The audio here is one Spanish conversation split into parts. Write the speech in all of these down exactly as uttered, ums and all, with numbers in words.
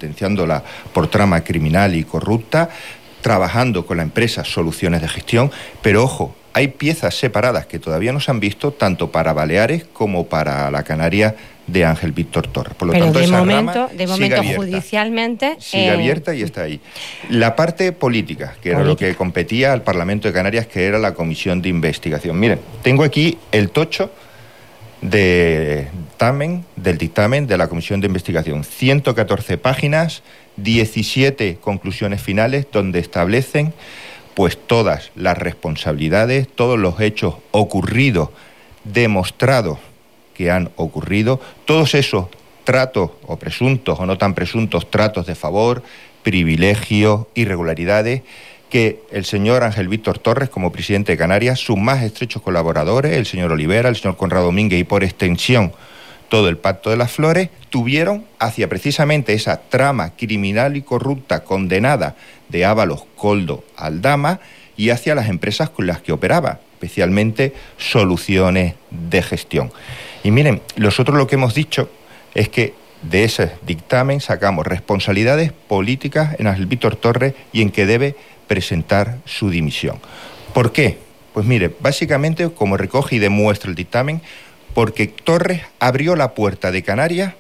sentenciándola por trama criminal y corrupta, trabajando con la empresa Soluciones de Gestión, pero ojo, hay piezas separadas que todavía no se han visto, tanto para Baleares como para la Canaria de Ángel Víctor Torres. Por lo Pero tanto, de esa momento, rama de momento sigue abierta, judicialmente... sigue eh... abierta y está ahí. La parte política, que era política. Lo que competía al Parlamento de Canarias, que era la Comisión de Investigación. Miren, tengo aquí el tocho de dictamen, del dictamen de la Comisión de Investigación. ciento catorce páginas, diecisiete conclusiones finales, donde establecen pues todas las responsabilidades, todos los hechos ocurridos, demostrados que han ocurrido, todos esos tratos o presuntos o no tan presuntos tratos de favor, privilegios, irregularidades, que el señor Ángel Víctor Torres, como presidente de Canarias, sus más estrechos colaboradores, el señor Olivera, el señor Conrado Domínguez y por extensión todo el Pacto de las Flores, tuvieron hacia precisamente esa trama criminal y corrupta condenada de Ábalos, Koldo, Aldama y hacia las empresas con las que operaba, especialmente Soluciones de Gestión. Y miren, nosotros lo que hemos dicho es que de ese dictamen sacamos responsabilidades políticas en Ángel Víctor Torres y en que debe presentar su dimisión. ¿Por qué? Pues mire, básicamente, como recoge y demuestra el dictamen, porque Torres abrió la puerta de Canarias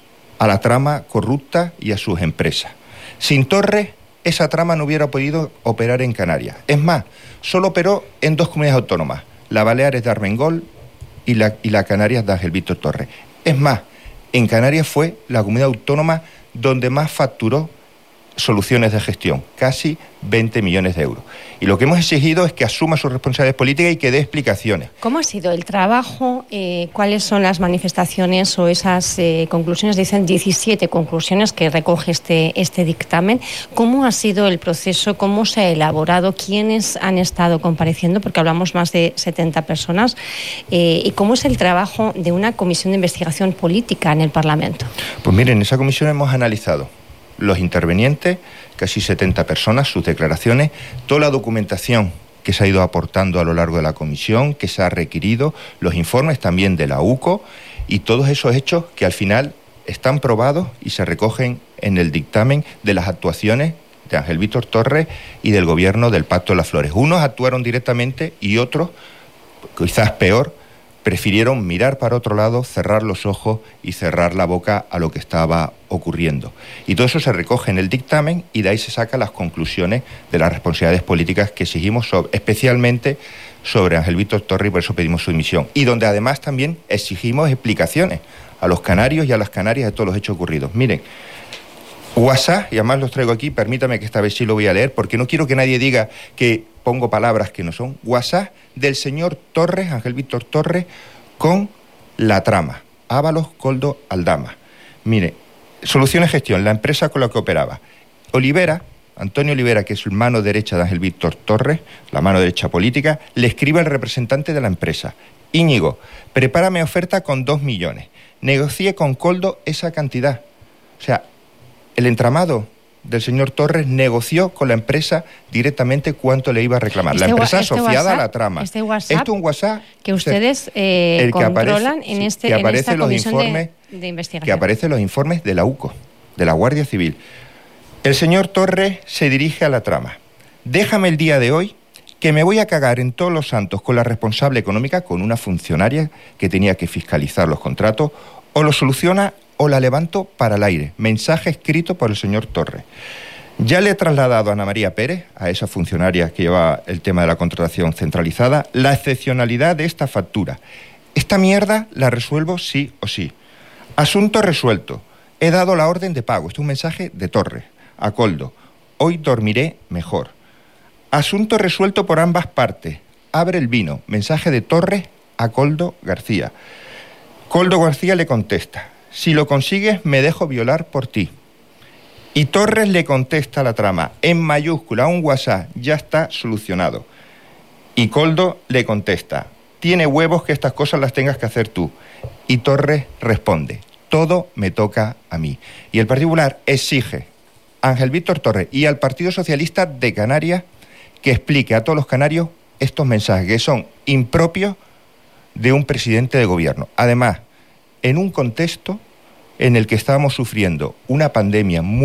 a la trama corrupta y a sus empresas. Sin Torres, esa trama no hubiera podido operar en Canarias. Es más, solo operó en dos comunidades autónomas, la Baleares de Armengol y la, y la Canarias de Ángel Víctor Torres. Es más, en Canarias fue la comunidad autónoma donde más facturó Soluciones de Gestión, casi veinte millones de euros. Y lo que hemos exigido es que asuma sus responsabilidades políticas y que dé explicaciones. ¿Cómo ha sido el trabajo? Eh, ¿Cuáles son las manifestaciones o esas eh, conclusiones? Dicen diecisiete conclusiones que recoge este, este dictamen. ¿Cómo ha sido el proceso? ¿Cómo se ha elaborado? ¿Quiénes han estado compareciendo? Porque hablamos más de setenta personas. Eh, ¿Y cómo es el trabajo de una comisión de investigación política en el Parlamento? Pues miren, en esa comisión hemos analizado los intervenientes, casi setenta personas, sus declaraciones, toda la documentación que se ha ido aportando a lo largo de la comisión, que se ha requerido, los informes también de la U C O y todos esos hechos que al final están probados y se recogen en el dictamen de las actuaciones de Ángel Víctor Torres y del gobierno del Pacto de las Flores. Unos actuaron directamente y otros, quizás peor, prefirieron mirar para otro lado, cerrar los ojos y cerrar la boca a lo que estaba ocurriendo. Y todo eso se recoge en el dictamen y de ahí se sacan las conclusiones de las responsabilidades políticas que exigimos, sobre, especialmente sobre Ángel Víctor Torres, y por eso pedimos su dimisión. Y donde además también exigimos explicaciones a los canarios y a las canarias de todos los hechos ocurridos. Miren, WhatsApp, y además los traigo aquí, permítame que esta vez sí lo voy a leer, porque no quiero que nadie diga que pongo palabras que no son. WhatsApp del señor Torres, Ángel Víctor Torres, con la trama, Ábalos, Koldo, Aldama. Mire, Soluciones de Gestión, la empresa con la que operaba. Olivera, Antonio Olivera, que es el mano derecha de Ángel Víctor Torres, la mano derecha política, le escribe al representante de la empresa: Íñigo, prepárame oferta con dos millones. Negocié con Koldo esa cantidad. O sea, el entramado del señor Torres negoció con la empresa directamente cuánto le iba a reclamar. Este la empresa este asociada WhatsApp, a la trama. Este WhatsApp, Esto es un WhatsApp que ustedes eh, el que controlan aparece, en, este, que en aparece esta los comisión informes, de, de investigación. Que aparecen los informes de la U C O, de la Guardia Civil. El señor Torres se dirige a la trama. Déjame el día de hoy que me voy a cagar en todos los santos con la responsable económica, con una funcionaria que tenía que fiscalizar los contratos, o lo soluciona o la levanto para el aire. Mensaje escrito por el señor Torres. Ya le he trasladado a Ana María Pérez, a esa funcionaria que lleva el tema de la contratación centralizada, la excepcionalidad de esta factura. Esta mierda la resuelvo sí o sí. Asunto resuelto. He dado la orden de pago. Este es un mensaje de Torres a Koldo. Hoy dormiré mejor. Asunto resuelto por ambas partes. Abre el vino. Mensaje de Torres a Koldo García. Koldo García le contesta: si lo consigues, me dejo violar por ti. Y Torres le contesta a la trama, en mayúscula, un WhatsApp: ya está solucionado. Y Koldo le contesta: tiene huevos que estas cosas las tengas que hacer tú. Y Torres responde: todo me toca a mí. Y el Partido Popular exige a Ángel Víctor Torres y al Partido Socialista de Canarias que explique a todos los canarios estos mensajes que son impropios de un presidente de gobierno. Además, en un contexto en el que estábamos sufriendo una pandemia muy